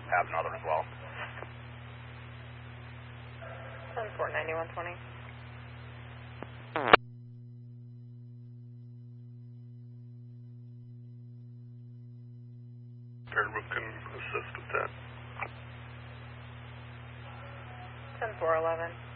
have another as well. 10-4, 9120. Pairbrook can assist with that. 10-4, 11.